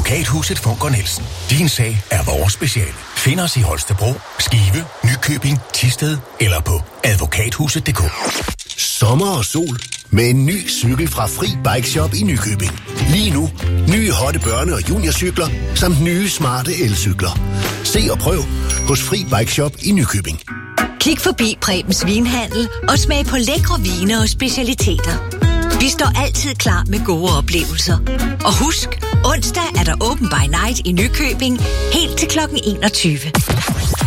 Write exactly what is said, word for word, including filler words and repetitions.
Advokathuset Funker Nielsen. Din sag er vores speciale. Find os i Holstebro, Skive, Nykøbing, Thisted eller på advokathuset punktum d k. Sommer og sol med en ny cykel fra Fri Bike Shop i Nykøbing. Lige nu, nye hotte børne- og juniorcykler, samt nye smarte elcykler. Se og prøv hos Fri Bike Shop i Nykøbing. Kig forbi Prebens Vinhandel og smag på lækre vine og specialiteter. Vi står altid klar med gode oplevelser. Og husk, onsdag er der Open by Night i Nykøbing helt til klokken enogtyve.